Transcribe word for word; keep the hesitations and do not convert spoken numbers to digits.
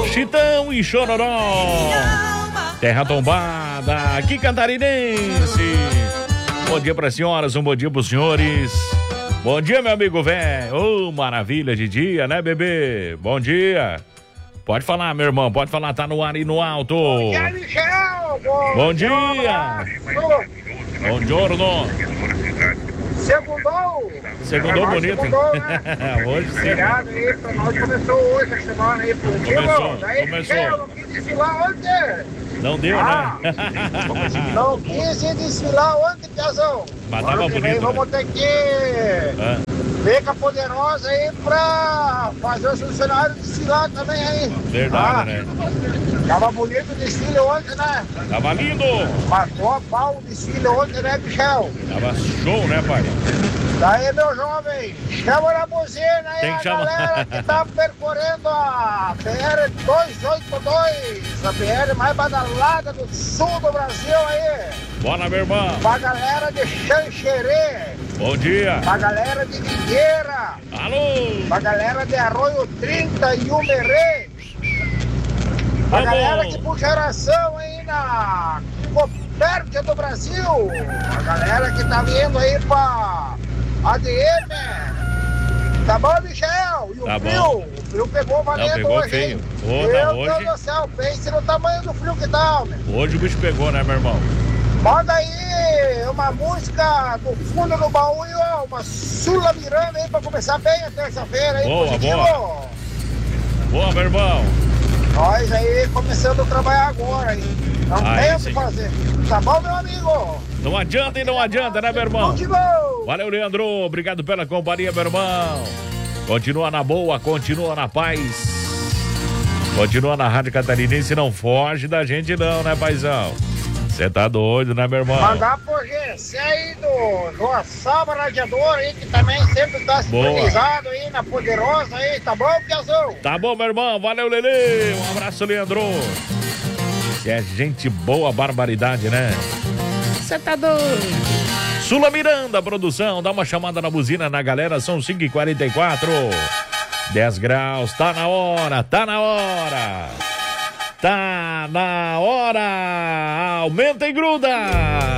Chitão e Chororó. Terra tombada, aqui catarinense. Bom dia para as senhoras, um bom dia para os senhores. Bom dia, meu amigo velho. Ô, oh, maravilha de dia, né, bebê? Bom dia. Pode falar, meu irmão, pode falar, tá no ar e no alto. Bom dia, Michel. Bom, bom dia. Bom giorno. Segundou. Segundou bonito. Segundou, né? Hoje sim. Obrigado aí, pra nós começou hoje a semana aí por dia. Começou, Daí, começou. Michel, não quis desfilar ontem. Não deu, ah, né? Não quis desfilar ontem, Piazão. Mas tava bonito, vem, né? Vamos ter que ah. ver com a Poderosa aí pra fazer os funcionários desfilar também aí. Verdade, ah, né? Tava bonito o desfile ontem, né? Tava lindo. Matou a pau o desfile ontem, né, Michel? Tava show, né, pai? Daí, meu jovem, chama na buzina aí a galera que tá percorrendo a B R duzentos e oitenta e dois, a B R mais badalada do sul do Brasil aí. Bora, meu irmão. Pra galera de Xanxerê. Bom dia. Pra galera de Ligueira. Alô. Pra galera de Arroio trinta e Umerê. Pra Vamos. galera que por geração aí na Copérdia do Brasil. A galera que tá vindo aí pra A D M. Tá bom, Michel? E o tá frio? Bom. O frio pegou valendo Não, pegou hoje, feio. Ô, Meu Deus hoje... do céu, pense no tamanho do frio que tá, né? Hoje o bicho pegou, né, meu irmão? Manda aí uma música do fundo do baú e ó, uma Sula Miranda aí pra começar bem a terça-feira aí. Boa, positivo. boa. Boa, meu irmão. Nós aí começando a trabalhar agora aí. Não aí tem o sim. que fazer. Tá bom, meu amigo? Não adianta e não adianta, né, meu irmão? Valeu, Leandro. Obrigado pela companhia, meu irmão. Continua na boa, continua na paz. Continua na Rádio Catarinense. Não foge da gente não, né, paizão? Você tá doido, né, meu irmão? Mandar por G C aí do Joaçaba Radiador aí, que também sempre tá sintonizado aí na Poderosa aí. Tá bom, Piazão? Tá bom, meu irmão. Valeu, Lelê. Um abraço, Leandro. Você é gente boa, barbaridade, né? Você tá doido. Sula Miranda, produção, dá uma chamada na buzina na galera, são cinco e quarenta e quatro. dez graus, tá na hora, tá na hora. Tá na hora. Aumenta e gruda.